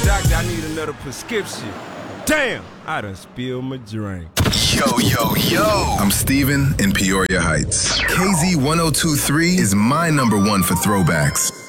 Doctor, I need another prescription. Damn, I done spilled my drink. Yo. I'm Steven in Peoria Heights. KZ 1023 is my #1 for throwbacks.